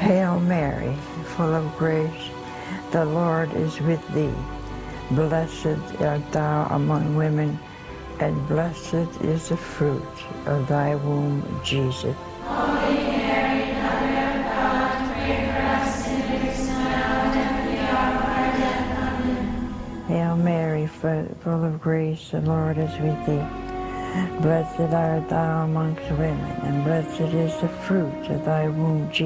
Hail Mary, full of grace, the Lord is with thee. Blessed art thou among women, and blessed is the fruit of thy womb, Jesus. Holy Mary, Mother of God, pray for us sinners, now and at the hour of our death. Amen. Hail Mary, full of grace, the Lord is with thee. Blessed art thou amongst women, and blessed is the fruit of thy womb, Jesus.